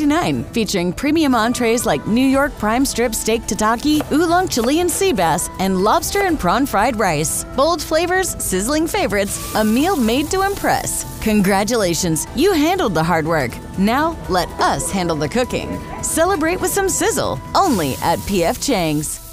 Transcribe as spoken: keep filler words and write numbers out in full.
ninety-nine, featuring premium entrees like New York Prime Strip Steak Tataki, Oolong Chilean Sea Bass, and Lobster and Prawn Fried Rice. Bold flavors, sizzling favorites, a meal made to impress. Congratulations, you handled the hard work. Now, let us handle the cooking. Celebrate with some sizzle, only at P F Chang's.